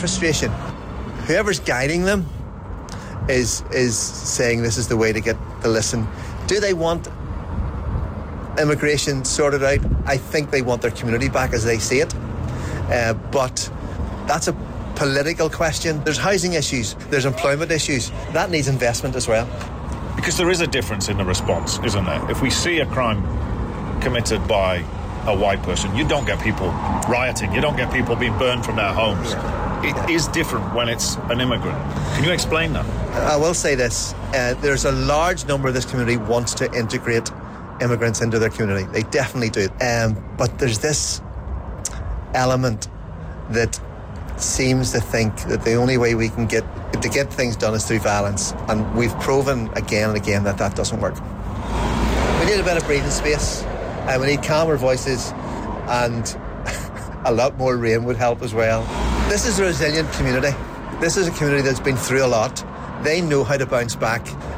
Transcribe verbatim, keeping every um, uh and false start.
frustration. Whoever's guiding them is is saying this is the way to get to listen. Do they want immigration sorted out? I think they want their community back as they see it. Uh, but that's a political question. There's housing issues, there's employment issues. That needs investment as well. Because there is a difference in the response, isn't there? If we see a crime committed by a white person, you don't get people rioting, you don't get people being burned from their homes. Yeah. It is different when it's an immigrant. Can you explain that? I will say this. Uh, there's a large number of this community wants to integrate immigrants into their community. They definitely do. Um, but there's this element that seems to think that the only way we can get to get things done is through violence. And we've proven again and again that that doesn't work. We need a bit of breathing space. Uh, we need calmer voices, and a lot more rain would help as well. This is a resilient community. This is a community that's been through a lot. They know how to bounce back.